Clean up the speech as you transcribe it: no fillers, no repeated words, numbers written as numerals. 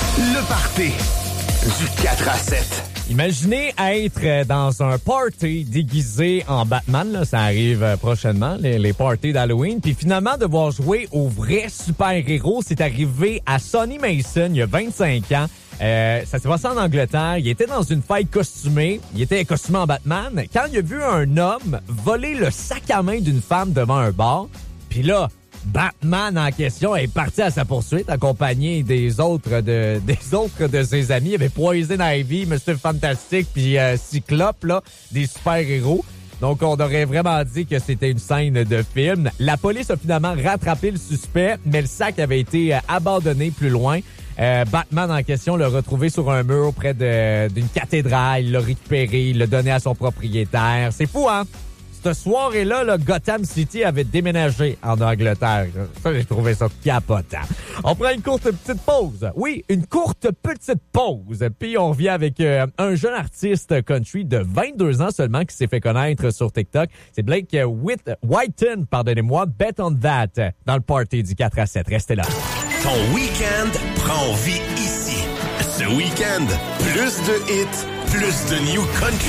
Le party du 4 à 7. Imaginez être dans un party déguisé en Batman, là, ça arrive prochainement, les parties d'Halloween, puis finalement devoir jouer au vrai super-héros, c'est arrivé à Sonny Mason il y a 25 ans. Ça s'est passé en Angleterre, il était dans une fête costumée, il était costumé en Batman, quand il a vu un homme voler le sac à main d'une femme devant un bar, puis là, Batman en question est parti à sa poursuite, accompagné des autres de ses amis. Il y avait Poison Ivy, Mr. Fantastic, puis Cyclope, là, des super-héros. Donc, on aurait vraiment dit que c'était une scène de film. La police a finalement rattrapé le suspect, mais le sac avait été abandonné plus loin. Batman en question l'a retrouvé sur un mur près d'une cathédrale. Il l'a récupéré, il l'a donné à son propriétaire. C'est fou, hein? Cette soirée-là, là, Gotham City avait déménagé en Angleterre. Ça, j'ai trouvé ça capotant. On prend une courte petite pause. Oui, une courte petite pause. Puis on revient avec un jeune artiste country de 22 ans seulement qui s'est fait connaître sur TikTok. C'est Blake Whiten, pardonnez-moi, Bet on That, dans le party du 4 à 7. Restez là. Ton week-end prend vie ici. Ce week-end, plus de hits, plus de new country.